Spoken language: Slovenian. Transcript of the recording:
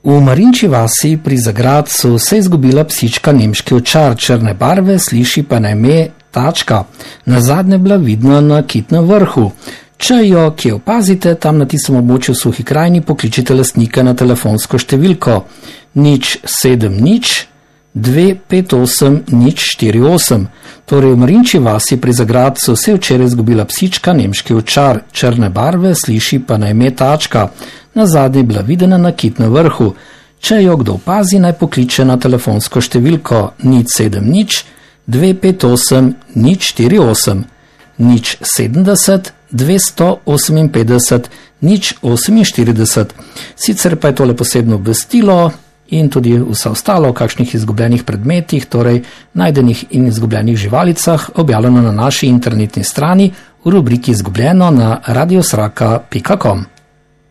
V Marinči vasi pri Zagradcu se je izgubila psička nemški ovčar črne barve, sliši pa na ime Tačka. Nazadnje bila vidna na Kitnem vrhu. Če jo kje opazite, tam na tistem območju v Suhi krajini, pokličite lastnika na telefonsko številko 070 258 048. Torej v Marinči vasi pri Zagradcu se je včeraj izgubila psička nemški ovčar črne barve, sliši pa na ime Tačka. Nazadnje je bila videna na Kitnem vrhu. Če jo kdo opazi, naj pokliče na telefonsko številko 070 258 048 070 258 048. Sicer pa je tole posebno obvestilo in tudi vse ostalo o kakšnih izgubljenih predmetih, torej najdenih in izgubljenih živalicah, objavljeno na naši internetni strani v rubriki Izgubljeno na radiosraka.com.